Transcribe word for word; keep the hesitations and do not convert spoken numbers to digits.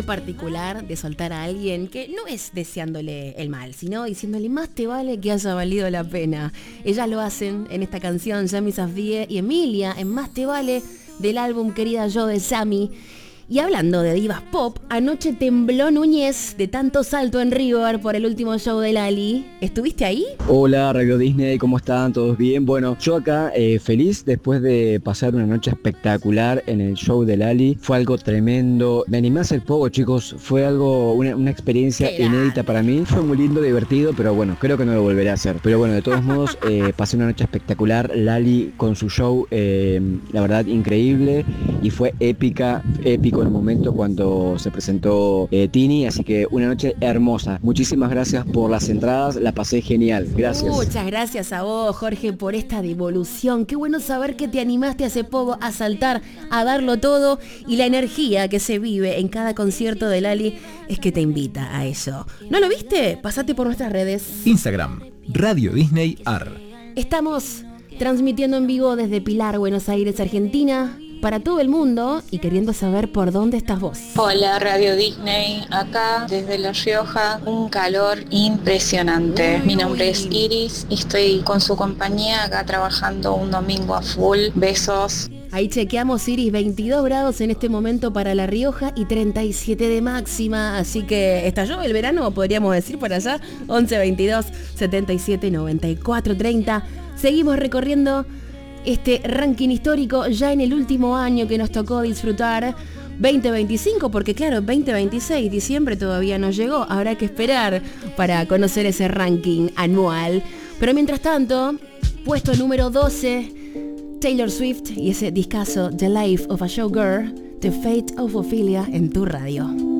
muy particular de soltar a alguien que no es deseándole el mal, sino diciéndole más te vale que haya valido la pena. Ellas lo hacen en esta canción, Yami Safdie y Emilia, en Más te vale, del álbum Querida Yo de Yami. Y hablando de divas pop, anoche tembló Núñez de tanto salto en River por el último show de Lali. ¿Estuviste ahí? Hola Radio Disney, ¿cómo están? ¿Todos bien? Bueno, yo acá eh, feliz después de pasar una noche espectacular en el show de Lali. Fue algo tremendo. Me animé a hacer poco, chicos. Fue algo, una, una experiencia inédita para mí. Fue muy lindo, divertido, pero bueno, creo que no lo volveré a hacer. Pero bueno, de todos modos, eh, pasé una noche espectacular. Lali con su show, eh, la verdad, increíble. Y fue épica, épico el momento cuando se presentó eh, Tini, así que una noche hermosa. Muchísimas gracias por las entradas, la pasé genial. Gracias. Muchas gracias a vos, Jorge, por esta devolución. Qué bueno saber que te animaste hace poco a saltar, a darlo todo, y la energía que se vive en cada concierto de Lali es que te invita a eso. ¿No lo viste? Pasate por nuestras redes. Instagram, Radio Disney Ar. Estamos transmitiendo en vivo desde Pilar, Buenos Aires, Argentina, para todo el mundo, y queriendo saber por dónde estás vos. Hola Radio Disney, acá desde La Rioja, un calor impresionante. Mi nombre es Iris y estoy con su compañía acá trabajando un domingo a full. Besos. Ahí chequeamos, Iris, veintidós grados en este momento para La Rioja y treinta y siete de máxima, así que estalló el verano, podríamos decir, por allá. Once veintidós setenta y siete noventa y cuatro treinta. Seguimos recorriendo este ranking histórico ya en el último año que nos tocó disfrutar, veinte veinticinco, porque claro, veinte veintiséis, diciembre todavía no llegó, habrá que esperar para conocer ese ranking anual. Pero mientras tanto, puesto número doce, Taylor Swift y ese discazo The Life of a Showgirl, The Fate of Ophelia en tu radio.